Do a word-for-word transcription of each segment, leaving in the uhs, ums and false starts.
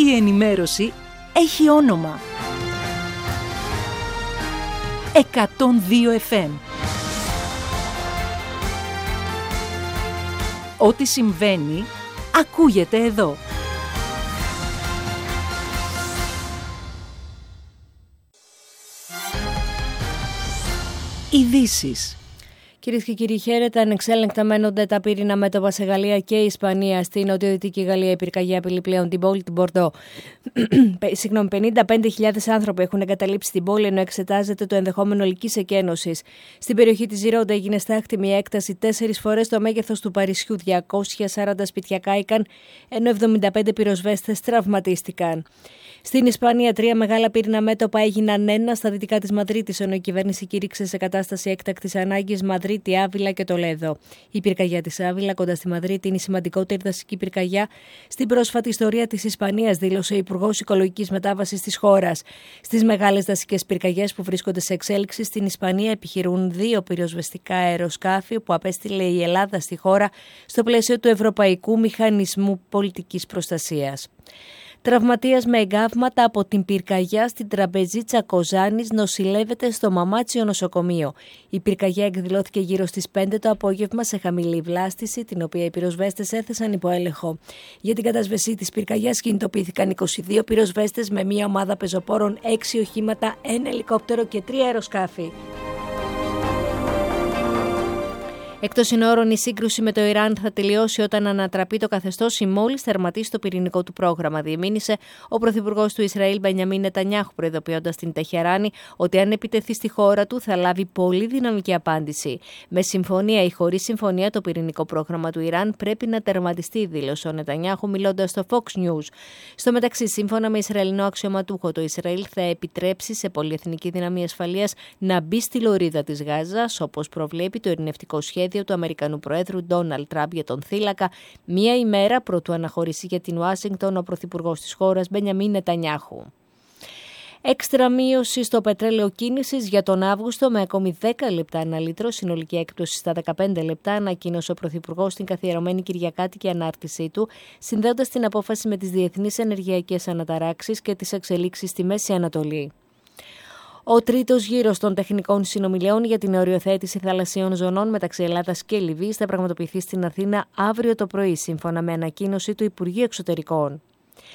η ενημέρωση έχει όνομα. εκατόν δύο εφ εμ. Ό,τι συμβαίνει, ακούγεται εδώ. Ειδήσεις. Κυρίες και κύριοι, χαίρετε. Ανεξέλεγκτα μένονται τα πύρινα μέτωπα σε Γαλλία και Ισπανία. Στην νοτιοδυτική Γαλλία η πυρκαγιά απειλεί πλέον την πόλη του Μπορντό. Συγγνώμη, πενήντα πέντε χιλιάδες άνθρωποι έχουν εγκαταλείψει την πόλη, ενώ εξετάζεται το ενδεχόμενο ολικής εκένωσης. Στην περιοχή της Ζιρόντα έγινε στάχτη μια έκταση τέσσερις φορές το μέγεθος του Παρισιού. διακόσια σαράντα σπίτια κάηκαν, ενώ εβδομήντα πέντε πυροσβέστες τραυματίστηκαν. Στην Ισπανία, τρία μεγάλα πύρινα μέτωπα έγιναν ένα στα δυτικά της Μαδρίτης, ενώ η κυβέρνηση κήρυξε σε κατάσταση έκτακτης ανάγκης Μαδρίτη, Άβυλα και Τολέδο. Η πυρκαγιά της Άβυλα, κοντά στη Μαδρίτη, είναι η σημαντικότερη δασική πυρκαγιά στην πρόσφατη ιστορία της Ισπανίας, δήλωσε ο Υπουργός Οικολογικής Μετάβασης της χώρας. Στις μεγάλες δασικές πυρκαγιές που βρίσκονται σε εξέλιξη στην Ισπανία επιχειρούν δύο πυροσβεστικά αεροσκάφη που απέστειλε η Ελλάδα στη χώρα στο πλαίσιο του Ευρωπαϊκού Μηχανισμού Πολιτικής Προστασίας. Τραυματίας με εγκάβματα από την πυρκαγιά στην Τραμπεζίτσα Κοζάνης νοσηλεύεται στο Μαμάτσιο νοσοκομείο. Η πυρκαγιά εκδηλώθηκε γύρω στις πέντε το απόγευμα σε χαμηλή βλάστηση, την οποία οι πυροσβέστες έθεσαν υπό έλεγχο. Για την κατασβεσή της πυρκαγιάς κινητοποιήθηκαν είκοσι δύο πυροσβέστες με μια ομάδα πεζοπόρων, έξι οχήματα, ένα ελικόπτερο και τρία αεροσκάφη. Εκτός συνόρων, η σύγκρουση με το Ιράν θα τελειώσει όταν ανατραπεί το καθεστώς ή μόλις τερματίσει το πυρηνικό του πρόγραμμα, διεμήνυσε ο πρωθυπουργός του Ισραήλ Μπενιαμίν Νετανιάχου, προειδοποιώντας την Τεχεράνη ότι αν επιτεθεί στη χώρα του θα λάβει πολύ δυναμική απάντηση. Με συμφωνία ή χωρίς συμφωνία, το πυρηνικό πρόγραμμα του Ιράν πρέπει να τερματιστεί, δήλωσε ο Νετανιάχου μιλώντας στο Fox News. Στο μεταξύ, σύμφωνα με Ισραηλινό αξιωματούχο, το Ισραήλ θα επιτρέψει σε πολυεθνική δύναμη ασφαλείας να μπει στη λωρίδα της Γάζας, όπως προβλέπει το ειρηνευτικό σχέδιο του Αμερικανού Προέδρου Ντόναλντ Τραμπ για τον θύλακα, μία ημέρα πρωτού αναχωρήσει για την Ουάσιγκτον ο πρωθυπουργός της χώρας Μπενιαμίν Νετανιάχου. Έξτρα μείωση στο πετρέλαιο κίνησης για τον Αύγουστο με ακόμη δέκα λεπτά ανά λίτρο, συνολική έκπτωση στα δεκαπέντε λεπτά, ανακοίνωσε ο πρωθυπουργός στην καθιερωμένη κυριακάτικη ανάρτησή του, συνδέοντας την απόφαση με τις διεθνείς ενεργειακές αναταράξεις και τις εξελίξεις στη Μέση Ανατολή. Ο τρίτος γύρος των τεχνικών συνομιλιών για την οριοθέτηση θαλασσίων ζωνών μεταξύ Ελλάδας και Λιβύης θα πραγματοποιηθεί στην Αθήνα αύριο το πρωί, σύμφωνα με ανακοίνωση του Υπουργείου Εξωτερικών.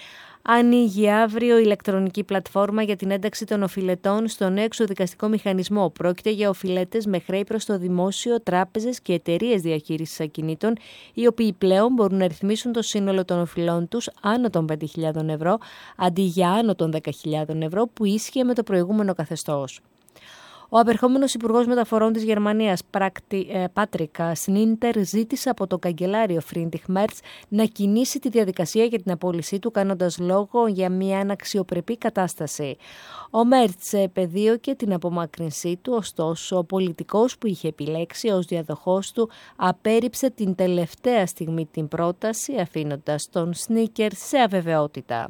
Ανοίγει αύριο ηλεκτρονική πλατφόρμα για την ένταξη των οφειλετών στον νέο εξοδικαστικό μηχανισμό. Πρόκειται για οφειλέτες με χρέη προς το δημόσιο, τράπεζες και εταιρείες διαχείρισης ακινήτων, οι οποίοι πλέον μπορούν να ρυθμίσουν το σύνολο των οφειλών τους άνω των πέντε χιλιάδες ευρώ, αντί για άνω των δέκα χιλιάδες ευρώ που ίσχυε με το προηγούμενο καθεστώς. Ο απερχόμενος Υπουργός Μεταφορών της Γερμανίας, Πάτρικ Σνίντερ, ζήτησε από τον καγκελάριο Φρίντριχ Μέρτς να κινήσει τη διαδικασία για την απόλυσή του, κάνοντας λόγο για μια αναξιοπρεπή κατάσταση. Ο Μέρτς επεδίωκε την απομάκρυνσή του, ωστόσο ο πολιτικός που είχε επιλέξει ως διαδοχός του απέρριψε την τελευταία στιγμή την πρόταση, αφήνοντας τον Σνίκερ σε αβεβαιότητα.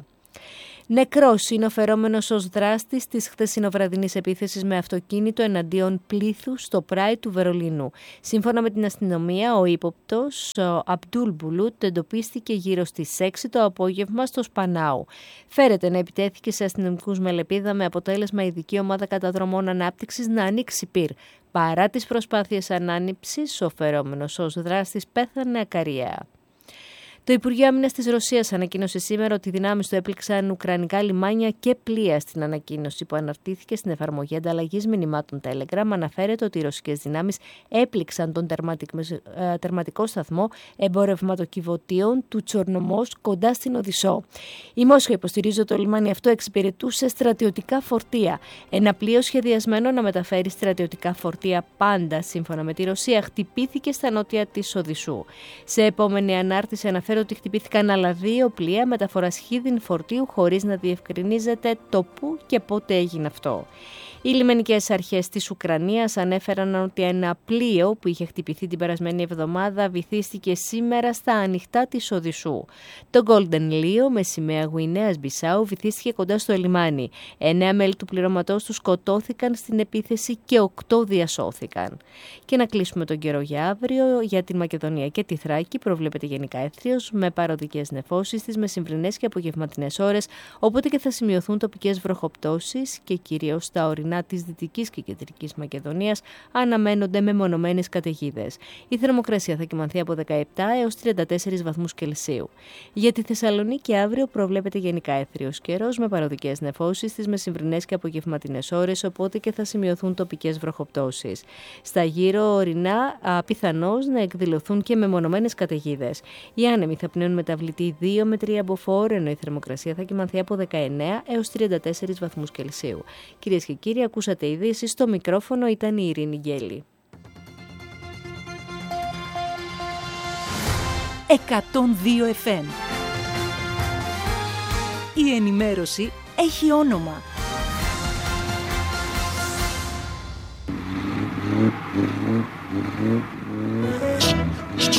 Νεκρός είναι ο φερόμενος ως δράστης της χθεσινοβραδινής επίθεσης με αυτοκίνητο εναντίον πλήθους στο Πράι του Βερολίνου. Σύμφωνα με την αστυνομία, ο ύποπτος, ο Αμπτούλ Μπουλούτ, εντοπίστηκε γύρω στις έξι το απόγευμα στο Σπανάου. Φέρεται να επιτέθηκε σε αστυνομικούς με λεπίδα, με αποτέλεσμα η ειδική ομάδα καταδρομών ανάπτυξης να ανοίξει πυρ. Παρά τις προσπάθειες ανάνυψης, ο φερόμενος ως δράστης πέθανε ακαριά. Το Υπουργείο Άμυνας της Ρωσίας ανακοίνωσε σήμερα ότι οι δυνάμεις του έπληξαν ουκρανικά λιμάνια και πλοία. Στην ανακοίνωση που αναρτήθηκε στην εφαρμογή ανταλλαγής μηνυμάτων Telegram αναφέρεται ότι οι ρωσικές δυνάμεις έπληξαν τον τερματικό σταθμό εμπορευματοκιβωτίων του Τσορνομός κοντά στην Οδυσσό. Η Μόσχα υποστηρίζει ότι το λιμάνι αυτό εξυπηρετούσε στρατιωτικά φορτία. Ένα πλοίο σχεδιασμένο να μεταφέρει στρατιωτικά φορτία πάντα, σύμφωνα με τη Ρωσία, χτυπήθηκε στα νότια της Οδυσσού. Σε επόμενη ανάρτηση αναφέρεται ότι χτυπήθηκαν άλλα δύο πλοία μεταφοράς χίδιν φορτίου χωρίς να διευκρινίζεται το πού και πότε έγινε αυτό. Οι λιμενικές αρχές της Ουκρανίας ανέφεραν ότι ένα πλοίο που είχε χτυπηθεί την περασμένη εβδομάδα βυθίστηκε σήμερα στα ανοιχτά της Οδυσσού. Το Golden Leo με σημαία Γουινέας Μπισάου βυθίστηκε κοντά στο λιμάνι. Εννέα μέλη του πληρώματός του σκοτώθηκαν στην επίθεση και οκτώ διασώθηκαν. Και να κλείσουμε τον καιρό για αύριο. Για την Μακεδονία και τη Θράκη προβλέπεται γενικά έθριος με παροδικές νεφώσεις στις μεσημβρινές και απογευματινές ώρες, οπότε και θα σημειωθούν τοπικές βροχοπτώσεις και κυρίως στα ορεινά της Δυτικής και Κεντρικής Μακεδονίας αναμένονται μεμονωμένες καταιγίδες. Η θερμοκρασία θα κυμανθεί από δεκαεπτά έως τριάντα τέσσερις βαθμούς Κελσίου. Για τη Θεσσαλονίκη αύριο προβλέπεται γενικά έθριος καιρός με παροδικές νεφώσεις στις μεσημβρινές και απογευματινές ώρες, οπότε και θα σημειωθούν τοπικές βροχοπτώσεις. Στα γύρω ορεινά πιθανώς να εκδηλωθούν και μεμονωμένες καταιγίδες. Οι άνεμοι θα πνέουν μεταβλητή δύο με τρία μποφόρ, ενώ η θερμοκρασία θα κυμανθεί από δεκαεννέα έως τριάντα τέσσερις βαθμούς Κελσίου. Κυρίες και κύριοι, ακούσατε ειδήσεις. Στο μικρόφωνο ήταν η Ειρήνη Γκέλη. εκατόν δύο εφ εμ. Η ενημέρωση έχει όνομα.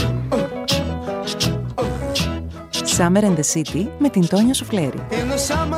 Summer in the City με την Τόνια Σουφλέρη.